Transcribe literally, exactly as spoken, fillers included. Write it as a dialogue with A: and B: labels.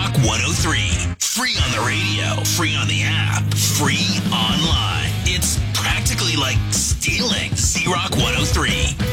A: Rock one oh three. Free on the radio, free on the app, free online. It's practically like stealing Z Rock one oh three.